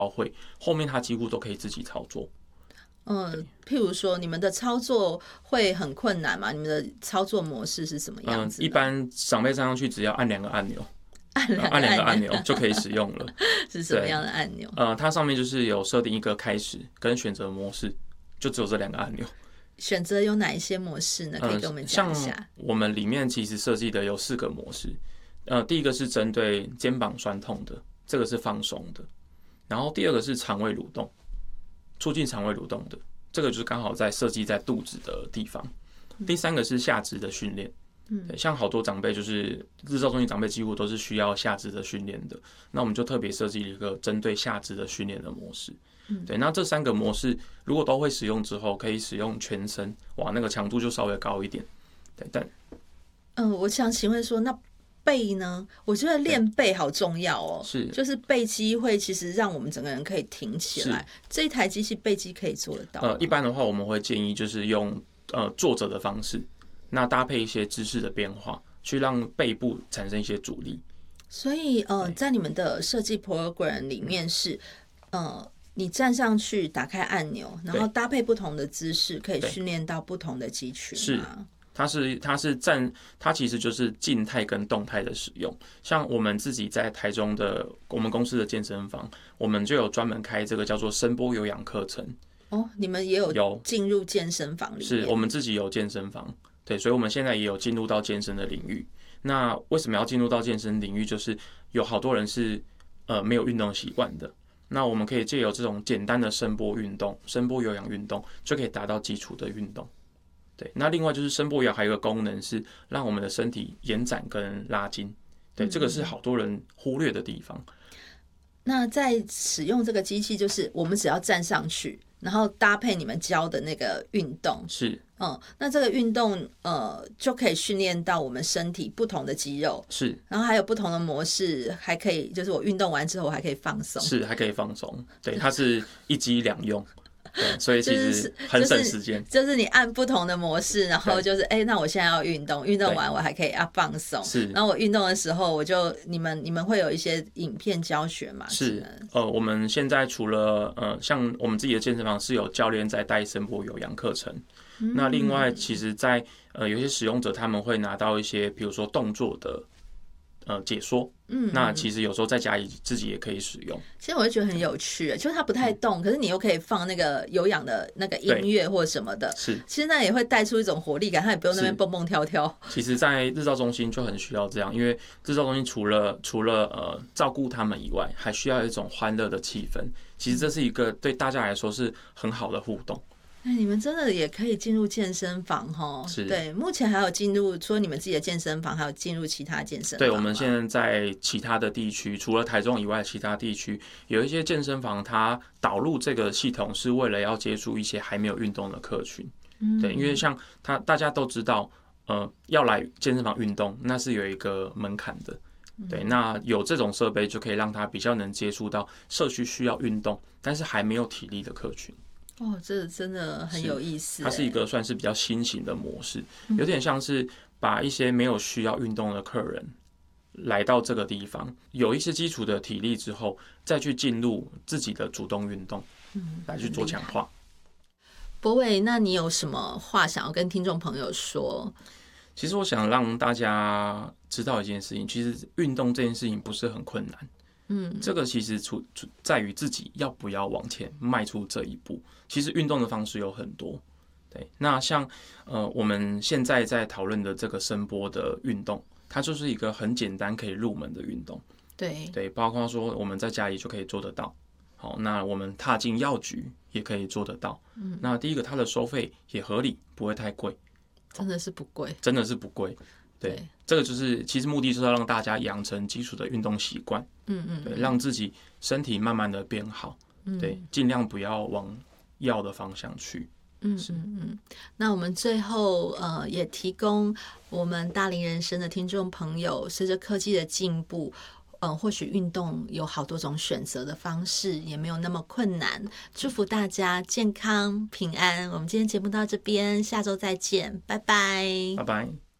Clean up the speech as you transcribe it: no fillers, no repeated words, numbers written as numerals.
会，后面他几乎都可以自己操作。 譬如说你们的操作会很困难吗？你们的操作模式是什么样子？ 一般长辈站上去只要按2个按钮， 按 2个按钮就可以使用了。 是什么样的按钮？ 它上面就是有设定一个开始跟选择模式，就只有这2个按钮。 选择有哪一些模式呢？可以跟我们讲一下。 像我们里面其实设计的有4个模式。第一个是针对肩膀酸痛的，这个是放松的。然后第二个是肠胃蠕动，促进肠胃蠕动的，这个就是刚好在设计在肚子的地方。第3个是下肢的训练。像好多长辈就是日照中心长辈几乎都是需要下肢的训练的，那我们就特别设计了一个针对下肢的训练的模式。对，那这3个模式如果都会使用之后，可以使用全身，哇，那个强度就稍微高一点。对，但我想请问说，那背呢？我觉得练背好重要哦，就是背肌会其实让我们整个人可以挺起来。这一台机器背肌可以做得到。 一般的话，我们会建议就是用坐着的方式，那搭配一些姿势的变化，去让背部产生一些阻力。 所以在你们的设计 program 里面是你站上去打开按钮，然后搭配不同的姿势，可以训练到不同的肌群吗？ 它其实就是静态跟动态的使用。像我们自己在台中的我们公司的健身房，我们就有专门开这个叫做声波有氧课程。 你们也有进入健身房里面？ 是我们自己有健身房，对，所以我们现在也有进入到健身的领域。那为什么要进入到健身领域？就是有好多人是没有运动习惯的。那我们可以借由这种简单的声波运动、声波有氧运动，就可以达到基础的运动。对，那另外就是声波有氧还有一个功能是让我们的身体延展跟拉筋。对，这个是好多人忽略的地方。 那在使用这个机器，就是我们只要站上去，然后搭配你们教的那个运动，那这个运动就可以训练到我们身体不同的肌肉，然后还有不同的模式，还可以就是我运动完之后我还可以放松， 还可以放松。对，它是一机两用。对，所以其实很省时间。 就是你按不同的模式，然后就是那我现在要运动，运动完我还可以放松。然后我运动的时候，你们会有一些影片教学吗？ 我们现在除了像我们自己的健身房是有教练在带声波有氧课程。那另外，其实在有些使用者他们会拿到一些，比如说动作的解说。那其实有时候在家里自己也可以使用。 其实我会觉得很有趣，就是它不太动，可是你又可以放那个有氧的那个音乐或什么的，其实那也会带出一种活力感，它也不用那边蹦蹦跳跳。 其实，在日照中心就很需要这样，因为日照中心除了照顾他们以外，还需要一种欢乐的气氛。其实这是一个对大家来说是很好的互动。 你们真的也可以进入健身房齁？对，目前还有进入除了你们自己的健身房，还有进入其他健身房。 对，我们现在在其他的地区，除了台中以外，其他地区有一些健身房，它导入这个系统是为了要接触一些还没有运动的客群。对，因为像大家都知道，要来健身房运动，那是有一个门槛的。对，那有这种设备就可以让他比较能接触到社区需要运动，但是还没有体力的客群。 这真的很有意思。 它是一个算是比较新型的模式，有点像是把一些没有需要运动的客人来到这个地方，有一些基础的体力之后，再去进入自己的主动运动，来去做强化。 柏伟，那你有什么话想要跟听众朋友说？ 其实我想让大家知道一件事情，其实运动这件事情不是很困难。这个其实在于自己要不要往前迈出这一步。其实运动的方式有很多，对。那像我们现在在讨论的这个声波的运动，它就是一个很简单可以入门的运动。对，包括说我们在家里就可以做得到。好，那我们踏进药局也可以做得到。那第一个，它的收费也合理，不会太贵。 真的是不贵。 真的是不贵。对，这个就是其实目的就是要让大家养成基础的运动习惯，对，让自己身体慢慢的变好，对，尽量不要往药的方向去。 那我们最后也提供我们大龄人生的听众朋友，随着科技的进步，或许运动有好多种选择的方式，也没有那么困难。祝福大家健康平安。我们今天节目到这边，下周再见，拜拜， 拜拜。